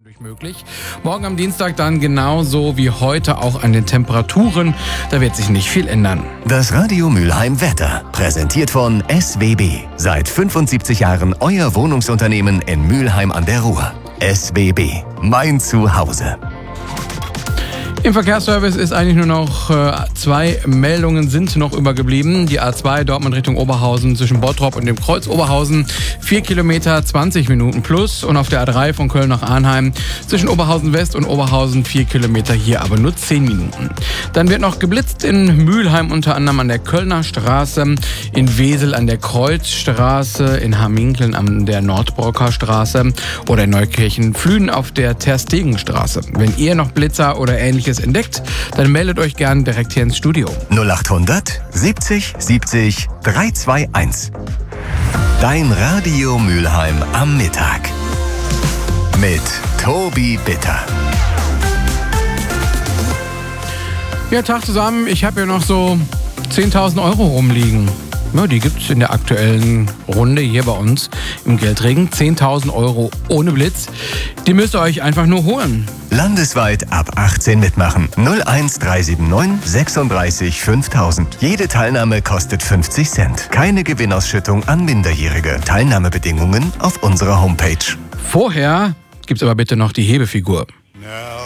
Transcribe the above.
Möglich. Morgen am Dienstag dann genauso wie heute auch an den Temperaturen. Da wird sich nicht viel ändern. Das Radio Mülheim Wetter, präsentiert von SWB. Seit 75 Jahren euer Wohnungsunternehmen in Mülheim an der Ruhr. SWB, mein Zuhause. Im Verkehrsservice ist eigentlich nur noch 2 Meldungen sind noch übergeblieben. Die A2 Dortmund Richtung Oberhausen zwischen Bottrop und dem Kreuz Oberhausen 4 Kilometer 20 Minuten plus. Und auf der A3 von Köln nach Arnheim zwischen Oberhausen West und Oberhausen 4 Kilometer, hier aber nur 10 Minuten. Dann wird noch geblitzt in Mülheim, unter anderem an der Kölner Straße, in Wesel an der Kreuzstraße, in Hamminkeln an der Nordbrocker Straße oder in Neukirchen-Flühen auf der Terstegenstraße. Wenn ihr noch Blitzer oder Ähnliches entdeckt, dann meldet euch gern direkt hier ins Studio. 0800 70 70 321. Dein Radio Mülheim am Mittag. Mit Tobi Bitter. Ja, Tag zusammen. Ich habe hier noch so 10.000 Euro rumliegen. Ja, die gibt es in der aktuellen Runde hier bei uns im Geldregen. 10.000 Euro ohne Blitz. Die müsst ihr euch einfach nur holen. Landesweit ab 18 mitmachen. 01379 36 5000. Jede Teilnahme kostet 50 Cent. Keine Gewinnausschüttung an Minderjährige. Teilnahmebedingungen auf unserer Homepage. Vorher gibt's aber bitte noch die Hebefigur.